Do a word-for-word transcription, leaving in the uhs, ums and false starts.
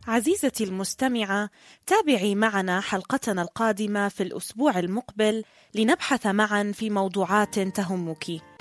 عزيزتي المستمعة، تابعي معنا حلقتنا القادمة في الأسبوع المقبل لنبحث معا في موضوعات تهمك.